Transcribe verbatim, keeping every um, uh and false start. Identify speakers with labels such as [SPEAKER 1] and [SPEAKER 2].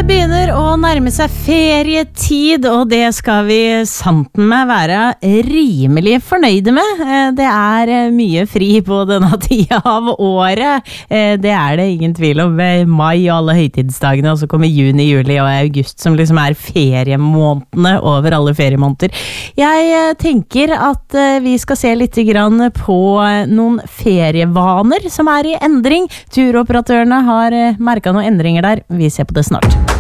[SPEAKER 1] begynner å nærme seg ferietid, og det skal vi santen med være rimelig fornøyde med. Det er mye fri på denne tida av året. Det er det ingen tvil om. Mai og alle høytidsdagene, og så kommer juni, juli og august, som liksom er feriemånedene over alle feriemåneder. Jeg tenker at vi skal se litt grann på noen ferievaner som er i endring. Turoperatørene har merket noen endringer der. Vi ser på det snart.